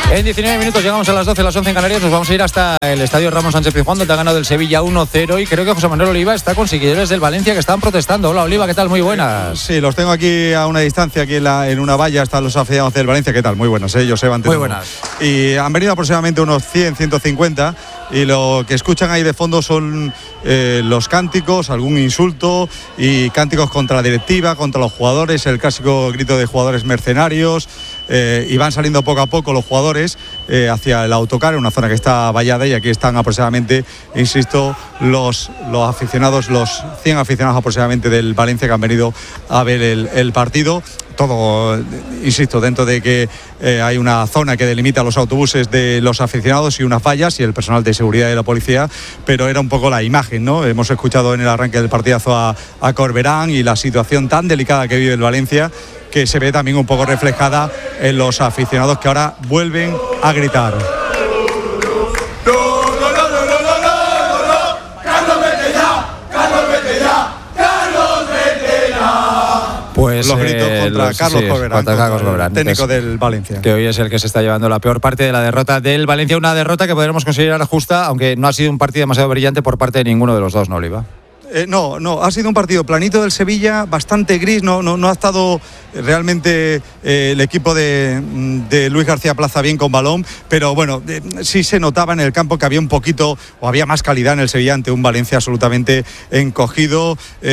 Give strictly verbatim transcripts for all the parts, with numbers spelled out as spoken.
En diecinueve minutos llegamos a las doce, las once en Canarias. Nos vamos a ir hasta el estadio Ramón Sánchez Pizjuán, donde ha ganado el Sevilla uno cero. Y creo que José Manuel Oliva está con seguidores del Valencia que están protestando. Hola Oliva, ¿qué tal? Muy buenas. Sí, los tengo aquí a una distancia, aquí en, la, en una valla están los aficionados del Valencia. ¿Qué tal? Muy buenos, ¿eh? Joseba, antes Muy buenas. Y han venido aproximadamente unos cien, ciento cincuenta. Y lo que escuchan ahí de fondo son eh, los cánticos, algún insulto y cánticos contra la directiva, contra los jugadores, el clásico grito de jugadores mercenarios. Eh, y van saliendo poco a poco los jugadores eh, hacia el autocar, una zona que está vallada, y aquí están aproximadamente, insisto, los, los aficionados, los cien aficionados aproximadamente del Valencia que han venido a ver el, el partido. Todo, insisto, dentro de que eh, hay una zona que delimita los autobuses de los aficionados y unas vallas y el personal de seguridad de la policía, pero era un poco la imagen, ¿no? Hemos escuchado en el arranque del partidazo a, a Corberán y la situación tan delicada que vive el Valencia, que se ve también un poco reflejada en los aficionados que ahora vuelven a gritar. Pues, los gritos eh, contra los, Carlos sí, Corberán, contra Carlos Corberán, técnico que es, del Valencia. Que hoy es el que se está llevando la peor parte de la derrota del Valencia. Una derrota que podremos considerar justa, aunque no ha sido un partido demasiado brillante por parte de ninguno de los dos, ¿no, Oliva? Eh, no, no, ha sido un partido planito del Sevilla, bastante gris, no, no, no ha estado realmente eh, el equipo de, de Luis García Plaza bien con balón, pero bueno, eh, sí se notaba en el campo que había un poquito, o había más calidad en el Sevilla ante un Valencia absolutamente encogido,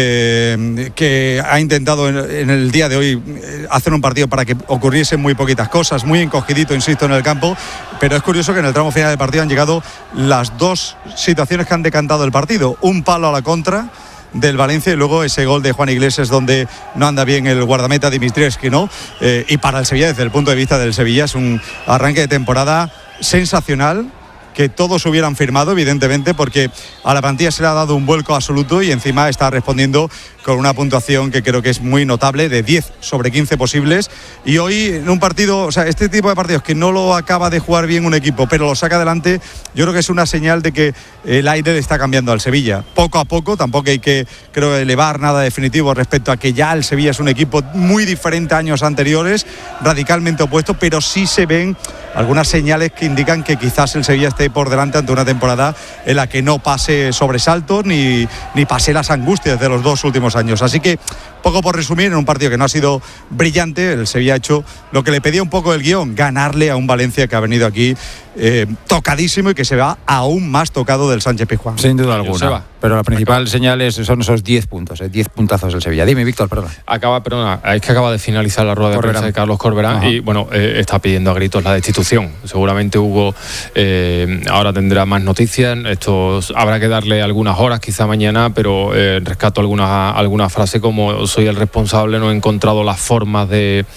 eh, que ha intentado en, en el día de hoy hacer un partido para que ocurriesen muy poquitas cosas, muy encogidito, insisto, en el campo, pero es curioso que en el tramo final del partido han llegado las dos situaciones que han decantado el partido, un palo a la contra del Valencia y luego ese gol de Juan Iglesias donde no anda bien el guardameta Dimitrievski, ¿no? Eh, y para el Sevilla, desde el punto de vista del Sevilla, es un arranque de temporada sensacional, que todos hubieran firmado, evidentemente, porque a la plantilla se le ha dado un vuelco absoluto y encima está respondiendo con una puntuación que creo que es muy notable, de diez sobre quince posibles. Y hoy en un partido, o sea, este tipo de partidos que no lo acaba de jugar bien un equipo, pero lo saca adelante, yo creo que es una señal de que el aire le está cambiando al Sevilla. Poco a poco, tampoco hay que, creo, elevar nada definitivo respecto a que ya el Sevilla es un equipo muy diferente a años anteriores, radicalmente opuesto, pero sí se ven algunas señales que indican que quizás el Sevilla esté por delante ante una temporada en la que no pase sobresaltos ni, ni pase las angustias de los dos últimos años. Así que, poco por resumir, en un partido que no ha sido brillante, el Sevilla ha hecho lo que le pedía un poco el guión, ganarle a un Valencia que ha venido aquí eh, tocadísimo y que se va aún más tocado del Sánchez Pizjuán. Sin duda alguna. Pero la principal señal es, son esos diez puntos, eh, diez puntazos del Sevilla. Dime, Víctor, perdón. Acaba, perdona, es que acaba de finalizar la rueda de Corberán. prensa de Carlos Corberán. Ajá. Y bueno, eh, está pidiendo a gritos la destitución. Seguramente Hugo eh, ahora tendrá más noticias. Esto habrá que darle algunas horas, quizá mañana, pero eh, rescato alguna, alguna frase como: soy el responsable, no he encontrado las formas de,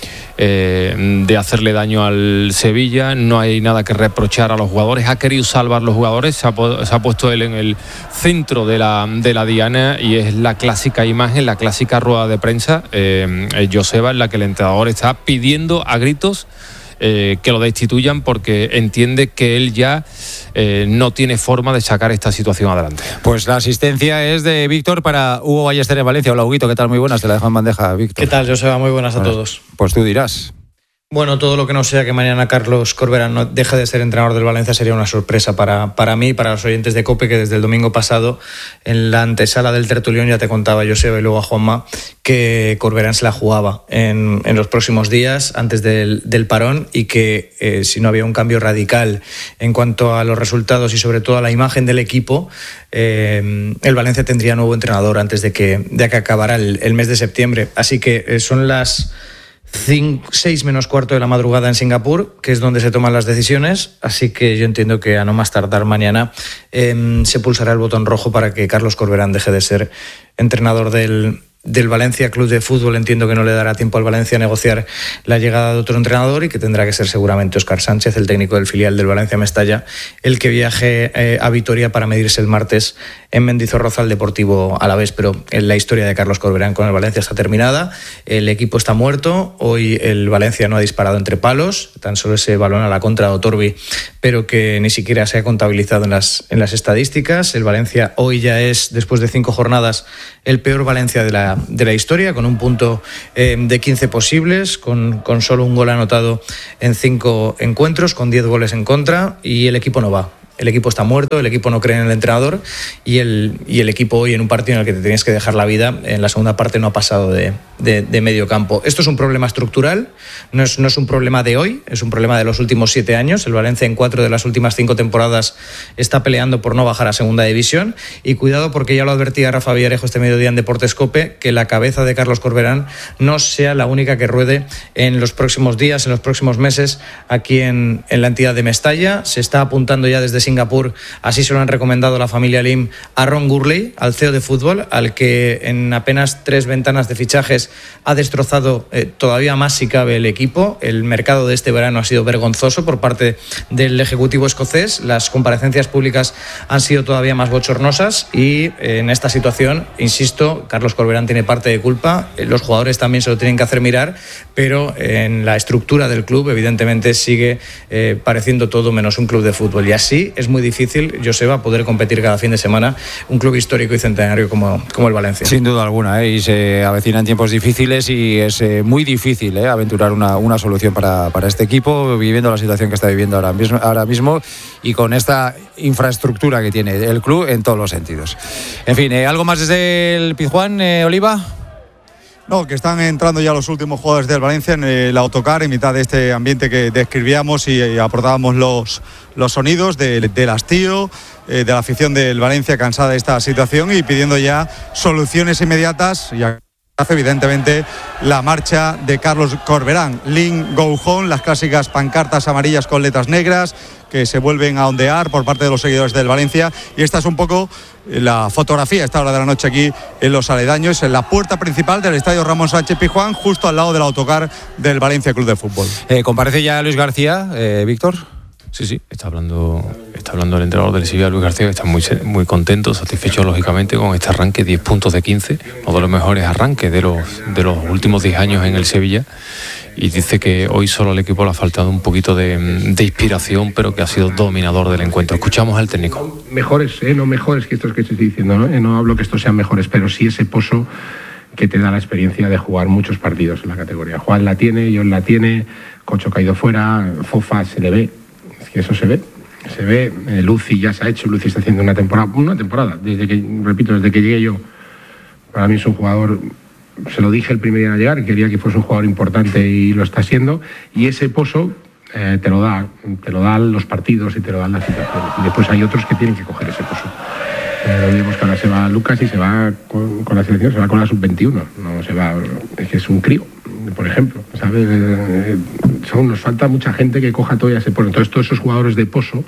eh, de hacerle daño al Sevilla, no hay nada que reprochar a los jugadores, ha querido salvar los jugadores, se ha, se ha puesto él en el centro de la, de la diana y es la clásica imagen, la clásica rueda de prensa, eh, Joseba, en la que el entrenador está pidiendo a gritos Eh, que lo destituyan porque entiende que él ya eh, no tiene forma de sacar esta situación adelante. Pues la asistencia es de Víctor para Hugo Ballester en Valencia. Hola, Huguito, ¿qué tal? Muy buenas, te la dejo en bandeja, Víctor. ¿Qué tal, Joseba? Muy buenas a todos. Pues tú dirás. Bueno, todo lo que no sea que mañana Carlos Corberán no deje de ser entrenador del Valencia sería una sorpresa para, para mí y para los oyentes de COPE, que desde el domingo pasado en la antesala del tertulión ya te contaba, Joseba, y luego a Juanma, que Corberán se la jugaba en, en los próximos días antes del, del parón y que eh, si no había un cambio radical en cuanto a los resultados y sobre todo a la imagen del equipo, eh, el Valencia tendría nuevo entrenador antes de que, de que acabara el, el mes de septiembre. Así que eh, son las seis menos cuarto de la madrugada en Singapur, que es donde se toman las decisiones, así que yo entiendo que a no más tardar mañana eh, se pulsará el botón rojo para que Carlos Corberán deje de ser entrenador del, del Valencia Club de Fútbol. Entiendo que no le dará tiempo al Valencia a negociar la llegada de otro entrenador y que tendrá que ser seguramente Óscar Sánchez, el técnico del filial del Valencia Mestalla, el que viaje eh, a Vitoria para medirse el martes en Mendizorroza al Deportivo Alavés. Pero en la historia de Carlos Corberán con el Valencia está terminada, el equipo está muerto, hoy el Valencia no ha disparado entre palos, tan solo ese balón a la contra de Otorbi, pero que ni siquiera se ha contabilizado en las, en las estadísticas. El Valencia hoy ya es, después de cinco jornadas, el peor Valencia de la la, de la historia, con un punto eh, de quince posibles, con, con solo un gol anotado en cinco encuentros, con diez goles en contra, y el equipo no va. El equipo está muerto, el equipo no cree en el entrenador y el, y el equipo hoy, en un partido en el que te tenías que dejar la vida, en la segunda parte no ha pasado de, de, de medio campo. Esto es un problema estructural, no es, no es un problema de hoy, es un problema de los últimos siete años. El Valencia en cuatro de las últimas cinco temporadas está peleando por no bajar a segunda división, y cuidado, porque ya lo advertía Rafa Villarejo este mediodía en Deportes Cope, que la cabeza de Carlos Corberán no sea la única que ruede en los próximos días, en los próximos meses aquí en, en la entidad de Mestalla. Se está apuntando ya desde Singapur, así se lo han recomendado la familia Lim, a Ron Gurley, al C E O de fútbol, al que en apenas tres ventanas de fichajes ha destrozado eh, todavía más, si cabe, el equipo. El mercado de este verano ha sido vergonzoso por parte del ejecutivo escocés. Las comparecencias públicas han sido todavía más bochornosas y eh, en esta situación, insisto, Carlos Corberán tiene parte de culpa. Eh, los jugadores también se lo tienen que hacer mirar, pero eh, en la estructura del club evidentemente sigue eh, pareciendo todo menos un club de fútbol, y así es muy difícil, Joseba, poder competir cada fin de semana un club histórico y centenario como, como el Valencia. Sin duda alguna, ¿eh? Y se avecinan tiempos difíciles y es eh, muy difícil ¿eh? aventurar una, una solución para, para este equipo, viviendo la situación que está viviendo ahora mismo, ahora mismo y con esta infraestructura que tiene el club en todos los sentidos. En fin, ¿eh? ¿algo más desde el Pizjuán, eh, Oliva? No, que están entrando ya los últimos jugadores del Valencia en el autocar, en mitad de este ambiente que describíamos y, y aportábamos los, los sonidos de, del hastío, eh, de la afición del Valencia cansada de esta situación y pidiendo ya soluciones inmediatas. Y hace evidentemente la marcha de Carlos Corberán. Lin Go Home, las clásicas pancartas amarillas con letras negras que se vuelven a ondear por parte de los seguidores del Valencia, y esta es un poco la fotografía a esta hora de la noche aquí en los aledaños, en la puerta principal del estadio Ramón Sánchez Pizjuán, justo al lado del autocar del Valencia Club de Fútbol. Eh, ¿Comparece ya Luis García, eh, Víctor? Sí, sí, está hablando, está hablando el entrenador del Sevilla, Luis García, que está muy, muy contento, satisfecho lógicamente con este arranque, diez puntos de quince, uno de los mejores arranques de los, de los últimos diez años en el Sevilla, y dice que hoy solo al equipo le ha faltado un poquito de, de inspiración, pero que ha sido dominador del encuentro. Escuchamos al técnico. Mejores, ¿eh? No mejores que estos que te estoy diciendo, ¿no? Eh, no hablo que estos sean mejores, pero sí ese pozo que te da la experiencia de jugar muchos partidos en la categoría. Juan la tiene, John la tiene, Cocho caído fuera, Fofa se le ve, es que eso se ve. Se ve, eh, Lucy ya se ha hecho, Lucy está haciendo una temporada, una temporada, desde que, repito, desde que llegué yo, para mí es un jugador, se lo dije el primer día a llegar, quería que fuese un jugador importante y lo está siendo, y ese pozo eh, te lo da, te lo dan los partidos y te lo dan las situaciones, y después hay otros que tienen que coger ese pozo. Eh, vimos que ahora se va Lucas y se va con, con la selección, se va con la sub veintiuno, no se va, es que es un crío, por ejemplo, ¿sabes? Eh, son, nos falta mucha gente que coja todavía ese pozo. Entonces todos esos jugadores de pozo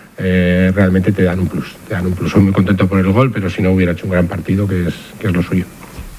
eh, realmente te dan un plus, te dan un plus. Soy muy contento por el gol, pero si no hubiera hecho un gran partido, que es, que es lo suyo.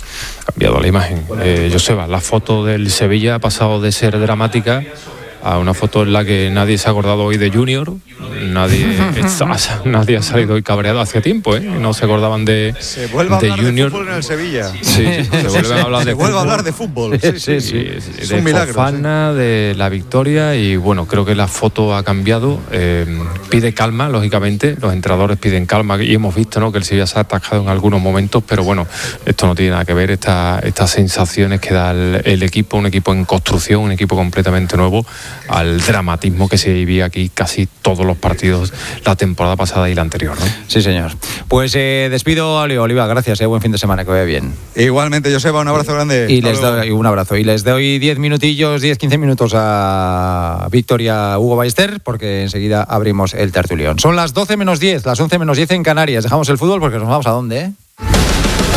Ha cambiado la imagen. Eh, Joseba, la foto del Sevilla ha pasado de ser dramática a una foto en la que nadie se ha acordado hoy de Junior, nadie, está, nadie ha salido hoy cabreado hace tiempo, ¿eh? No se acordaban de Se vuelve a de hablar Junior. de fútbol en el Sevilla. Sí, sí, se vuelve a hablar de se vuelve a fútbol. hablar de fútbol. Sí, sí, sí. Sí, Es de un milagro. Fofana, sí. de la victoria, y bueno, creo que la foto ha cambiado. Eh, pide calma, lógicamente, los entrenadores piden calma y hemos visto, ¿no?, que el Sevilla se ha atascado en algunos momentos, pero bueno, esto no tiene nada que ver, esta, estas sensaciones que da el, el equipo, un equipo en construcción, un equipo completamente nuevo, al drama que se vivía aquí casi todos los partidos la temporada pasada y la anterior, ¿no? Sí, señor. Pues eh, despido a Oliva, gracias, eh, buen fin de semana, que vaya bien. Igualmente, Joseba, un abrazo grande. Y Hasta les luego. doy un abrazo. Y les doy diez minutillos, diez, quince minutos a Víctor y a Hugo Ballester, porque enseguida abrimos el tertulión. Son las doce menos diez, las once menos diez en Canarias. Dejamos el fútbol porque nos vamos a dónde, ¿eh?